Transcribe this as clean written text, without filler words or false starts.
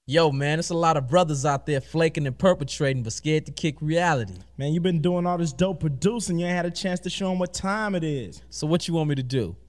Yo, man, it's a lot of brothers out there flaking and perpetrating, but scared to kick reality. Man, you been doing all this dope producing. You ain't had a chance to show them what time it is. So what you want me to do?